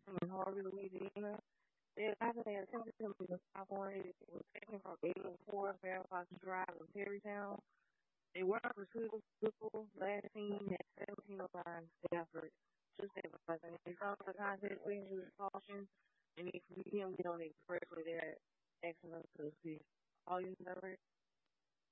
in Harvey, Louisiana. After they attempted to move the California, it was taken from 804 Fairfax Drive in Perrytown. They were pursued of people last seen at 1705 Stafford. Just advising. They found the contact please use caution. And if you can get on the expressway there at excellent to see all you number.